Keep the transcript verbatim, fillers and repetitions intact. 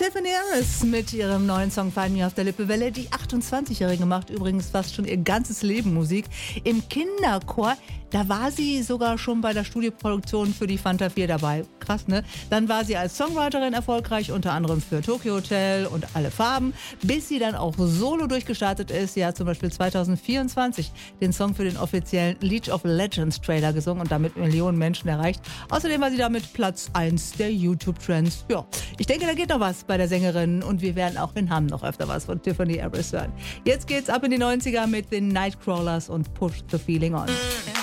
Tiffany Harris mit ihrem neuen Song Find Me auf der Lippewelle. Die achtundzwanzigjährige macht übrigens fast schon ihr ganzes Leben Musik. Im Kinderchor, da war sie sogar schon bei der Studioproduktion für die Fanta vier dabei. Krass, ne? Dann war sie als Songwriterin erfolgreich, unter anderem für Tokyo Hotel und Alle Farben, bis sie dann auch solo durchgestartet ist. Sie hat zum Beispiel zweitausendvierundzwanzig den Song für den offiziellen League of Legends Trailer gesungen und damit Millionen Menschen erreicht. Außerdem war sie damit Platz eins der YouTube-Trends. Ja, ich denke, da geht noch was bei der Sängerin und wir werden auch in Hamm noch öfter was von Tiffany Harris hören. Jetzt geht's ab in die neunziger mit den Nightcrawlers und Push the Feeling On.